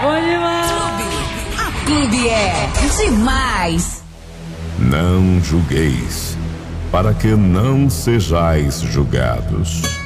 Bom demais. A Clube é demais. Não julgueis, para que não sejais julgados.